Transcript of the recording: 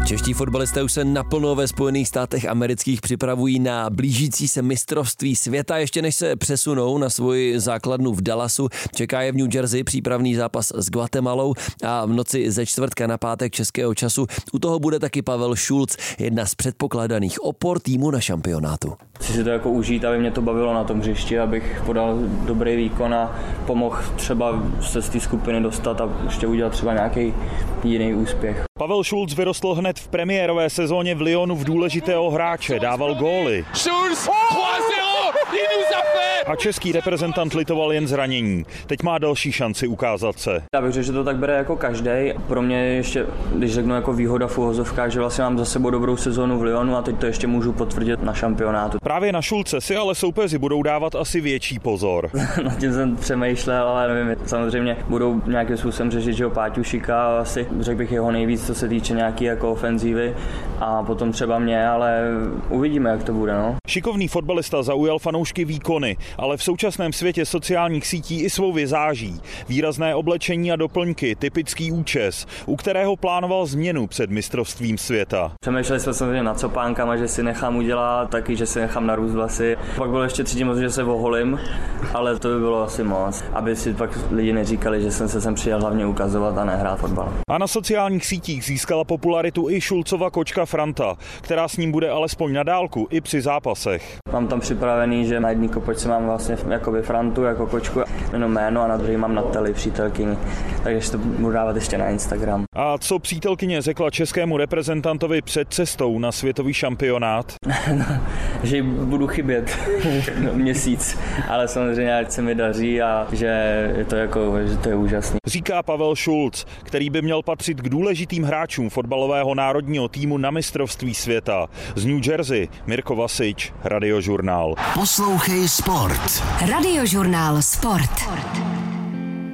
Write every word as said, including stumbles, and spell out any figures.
Čeští fotbalisté už se naplno ve Spojených státech amerických připravují na blížící se mistrovství světa. Ještě než se přesunou na svoji základnu v Dallasu, čeká je v New Jersey přípravný zápas s Guatemalou a v noci ze čtvrtka na pátek českého času u toho bude taky Pavel Šulc, jedna z předpokládaných opor týmu na šampionátu. Chci si to jako užít, aby mě to bavilo na tom hřišti, abych podal dobrý výkon a pomohl třeba se z té skupiny dostat a ještě udělat třeba nějaký jiný úspěch. Pavel Šulc vyrostl hned v premiérové sezóně v Lyonu v důležitého hráče, dával góly. A český reprezentant litoval jen zranění. Teď má další šanci ukázat se. Já bych řekl, že to tak bere jako každej. Pro mě ještě, když řeknu jako výhoda v uvozovkách, že vlastně mám za sebou dobrou sezónu v Lyonu a teď to ještě můžu potvrdit na šampionátu. Právě na Šulce si ale soupeři budou dávat asi větší pozor. Nad tím jsem přemýšlel, ale nevím, samozřejmě budou nějakým způsobem řešit, že ho Páťušika, asi řekl bych jeho nejvíc, co se týče nějaký jako ofenzívy a potom třeba mě, ale uvidíme, jak to bude. No. Šikovný fotbalista zaujal fanoušky výkony, ale v současném světě sociálních sítí i svou vizáží. Výrazné oblečení a doplňky, typický účes, u kterého plánoval změnu před mistrovstvím světa. Přemýšleli jsme samozřejmě nad copánkama, že si nechám udělat, taky, že si nechám narůst vlasy. Pak bylo ještě třetí moc, že se oholím, ale to by bylo asi moc, aby si pak lidi neříkali, že jsem se sem přijel hlavně ukazovat a nehrát fotbal. A na sociálních sítích získala popularitu i Šulcova kočka Franta, která s ním bude alespoň na dálku i při zápasech. Mám tam připravený, že na jedný kopočce mám vlastně jakoby Frantu jako kočku, jenom jméno a na druhý mám Natali, přítelkyni, takže to budu dávat ještě na Instagram. A co přítelkyně řekla českému reprezentantovi před cestou na světový šampionát? No, že budu chybět no, měsíc, ale samozřejmě ať se mi daří a že je to jako, že to je úžasný. Říká Pavel Šulc, který by měl patřit k důležitým hráčům fotbalového národního týmu na mistrovství světa. Z New Jersey Mirko Vasič, Radiožurnál. Poslouchej Sport. Radiožurnál Sport.